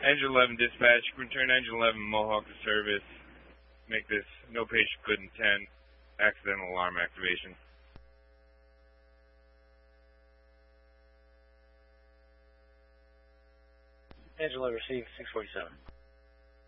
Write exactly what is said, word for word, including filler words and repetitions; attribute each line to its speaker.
Speaker 1: Engine eleven dispatch, return Engine eleven Mohawk to service. Make this no patient good intent, accidental alarm activation.
Speaker 2: Engine eleven received six forty-seven.